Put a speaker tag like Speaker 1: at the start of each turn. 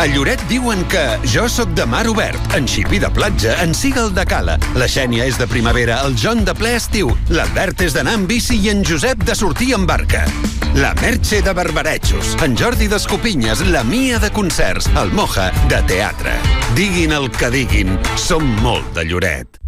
Speaker 1: A Lloret diuen que jo sóc de mar obert, en Xipi de platja, en Sigal de cala, la Xènia és de primavera, el John de ple estiu, l'Albert és d'anar amb bici i en Josep de sortir amb barca. La Merche de barbaretxos, en Jordi d'escopinyes, la Mia de concerts, el Moja de teatre. Diguin el que diguin, som molt de Lloret.